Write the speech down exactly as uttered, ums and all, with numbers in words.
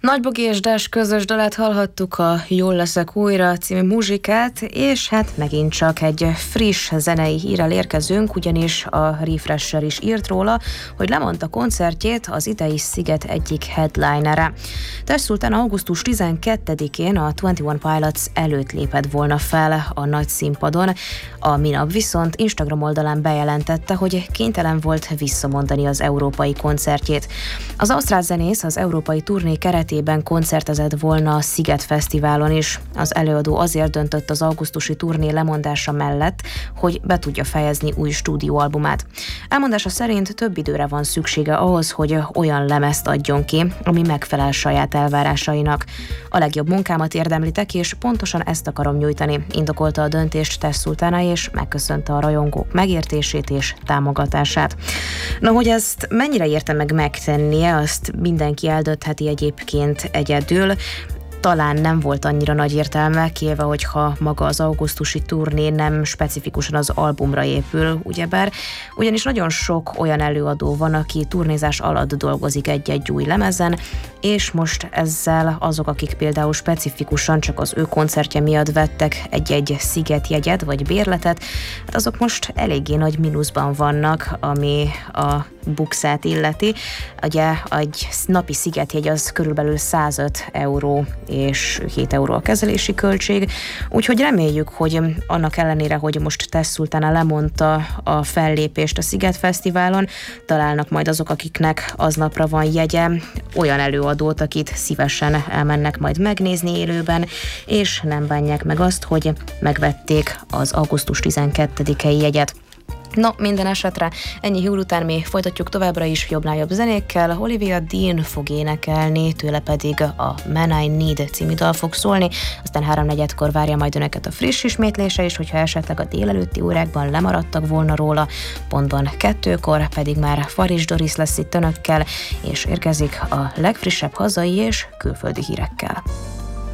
Nagybogi és Dás közös dalát hallhattuk, a Jól leszek újra című muzsikát, és hát megint csak egy friss zenei hírrel érkezünk, ugyanis a Refresher is írt róla, hogy lemondta koncertjét az idei Sziget egyik headlinere. Tess Sultan augusztus tizenkettedikén a huszonegyes Pilots előtt lépett volna fel a nagy színpadon, a minap viszont Instagram oldalán bejelentette, hogy kénytelen volt visszamondani az európai koncertjét. Az ausztrál zenész az európai turné keretében koncertezett volna a Sziget Fesztiválon is. Az előadó azért döntött az augusztusi turné lemondása mellett, hogy be tudja fejezni új stúdióalbumát. Elmondása szerint több időre van szüksége ahhoz, hogy olyan lemezt adjon ki, ami megfelel saját elvárásainak. A legjobb munkámat érdemlitek, és pontosan ezt akarom nyújtani, indokolta a döntést Tess Sultana, és megköszönte a rajongók megértését és támogatását. Na, hogy ezt mennyire érte meg megtennie, azt mindenki eldöntheti egyébként egyedül. Talán nem volt annyira nagy értelme, kivéve, hogyha maga az augusztusi turné nem specifikusan az albumra épül, ugyebár, ugyanis nagyon sok olyan előadó van, aki turnézás alatt dolgozik egy-egy új lemezen, és most ezzel azok, akik például specifikusan csak az ő koncertje miatt vettek egy-egy szigetjegyet vagy bérletet, hát azok most eléggé nagy mínuszban vannak, ami a bukszát illeti. Ugye egy napi szigetjegy az körülbelül százöt euró és hét euró a kezelési költség, úgyhogy reméljük, hogy annak ellenére, hogy most Tess Sultana lemondta a fellépést a Sziget Fesztiválon, találnak majd azok, akiknek aznapra van jegye, olyan előadót, akit szívesen elmennek majd megnézni élőben, és nem bánják meg azt, hogy megvették az augusztus tizenkettedikei jegyet. No, minden esetre ennyi hír után mi folytatjuk továbbra is jobbnál jobb zenékkel. Olivia Dean fog énekelni, tőle pedig a Man I Need című dal fog szólni, aztán háromnegyedkor várja majd önöket a friss ismétlése, és hogyha esetleg a délelőtti órákban lemaradtak volna róla, pontban kettőkor pedig már Faris Doris lesz itt önökkel, és érkezik a legfrissebb hazai és külföldi hírekkel.